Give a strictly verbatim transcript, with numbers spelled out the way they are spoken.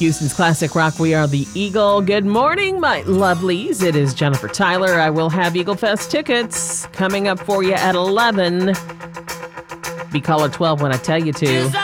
Houston's classic rock. We are the Eagle. Good morning, my lovelies. It is Jennifer Tyler. I will have Eagle Fest tickets coming up for you at eleven. Be caller twelve when I tell you to.